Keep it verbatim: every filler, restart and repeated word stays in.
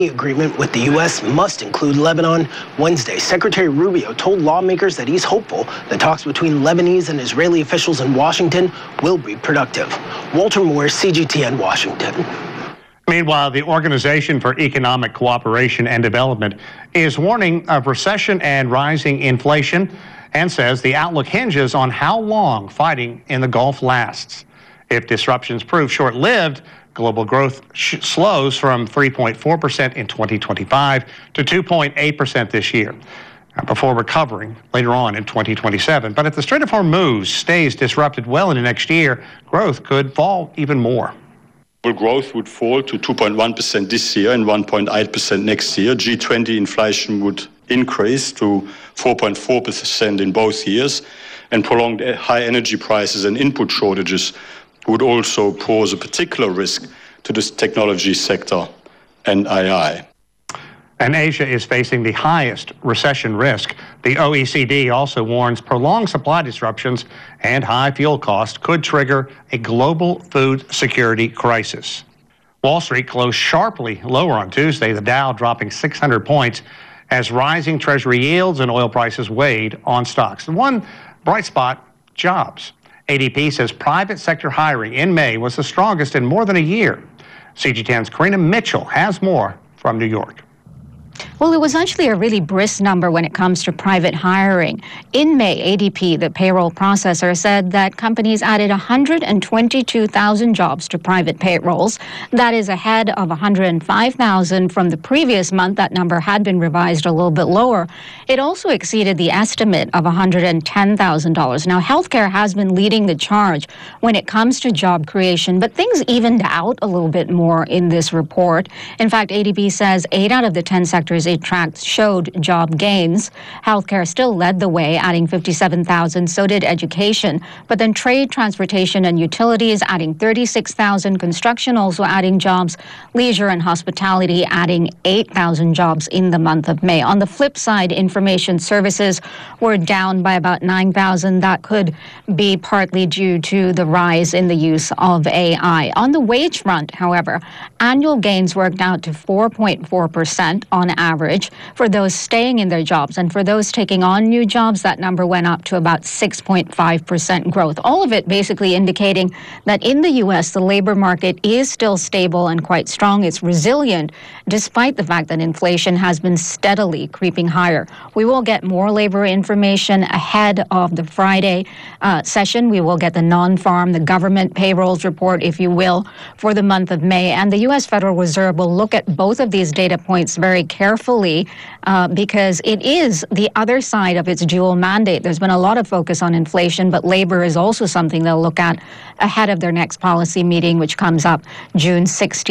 agreement with the U S must include Lebanon. Wednesday, Secretary Rubio told lawmakers that he's hopeful the talks between Lebanese and Israeli officials in Washington will be productive. Walter Moore, C G T N, Washington. Meanwhile, the Organization for Economic Cooperation and Development is warning of recession and rising inflation and says the outlook hinges on how long fighting in the Gulf lasts. If disruptions prove short-lived, global growth sh- slows from three point four percent in twenty twenty-five to two point eight percent this year, before recovering later on in twenty twenty-seven. But if the Strait of Hormuz stays disrupted well into next year, growth could fall even more. Growth would fall to two point one percent this year and one point eight percent next year. G twenty inflation would increase to four point four percent in both years, and prolonged high energy prices and input shortages would also pose a particular risk to this technology sector and A I. And Asia is facing the highest recession risk. The O E C D also warns prolonged supply disruptions and high fuel costs could trigger a global food security crisis. Wall Street closed sharply lower on Tuesday, the Dow dropping six hundred points as rising Treasury yields and oil prices weighed on stocks. The one bright spot, jobs. A D P says private sector hiring in May was the strongest in more than a year. C G T N's Karina Mitchell has more from New York. Well, it was actually a really brisk number when it comes to private hiring. In May, A D P, the payroll processor, said that companies added one hundred twenty-two thousand jobs to private payrolls. That is ahead of one hundred five thousand from the previous month. That number had been revised a little bit lower. It also exceeded the estimate of one hundred ten thousand dollars. Now, healthcare has been leading the charge when it comes to job creation, but things evened out a little bit more in this report. In fact, A D P says eight out of the ten sectors it tracked showed job gains. Healthcare still led the way, adding fifty-seven thousand. So did education. But then trade, transportation, and utilities adding thirty-six thousand. Construction also adding jobs. Leisure and hospitality adding eight thousand jobs in the month of May. On the flip side, information services were down by about nine thousand. That could be partly due to the rise in the use of A I. On the wage front, however, annual gains worked out to four point four percent on average for those staying in their jobs. And for those taking on new jobs, that number went up to about six point five percent growth. All of it basically indicating that in the U S, the labor market is still stable and quite strong. It's resilient, despite the fact that inflation has been steadily creeping higher. We will get more labor information ahead of the Friday uh, session. We will get the non-farm, the government payrolls report, if you will, for the month of May. And the U S Federal Reserve will look at both of these data points very carefully uh, because it is the other side of its dual mandate. There's been a lot of focus on inflation, but labor is also something they'll look at ahead of their next policy meeting, which comes up June sixteenth.